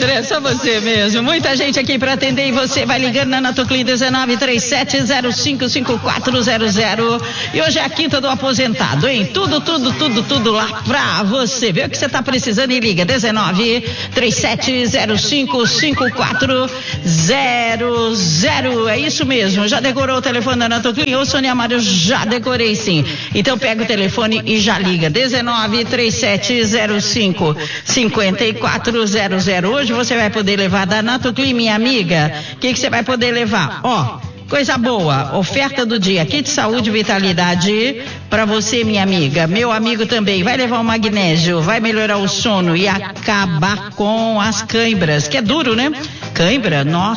André, só você mesmo. Muita gente aqui para atender e você vai ligando na Natoclin 1937055400. E hoje é a quinta do aposentado, hein? Tudo lá pra você. Vê o que você tá precisando e liga. 1937055400. É isso mesmo. Já decorou o telefone da Natoclin? Ô, Sônia Mário, já decorei sim. Então pega o telefone e já liga. 1937055400. Hoje você vai poder levar da Natoclin, minha amiga. O que você vai poder levar? Ó, coisa boa, oferta do dia, kit saúde e vitalidade para você, minha amiga. Meu amigo também, vai levar o magnésio, vai melhorar o sono e acabar com as cãibras, que é duro, né? Cãibra, nossa.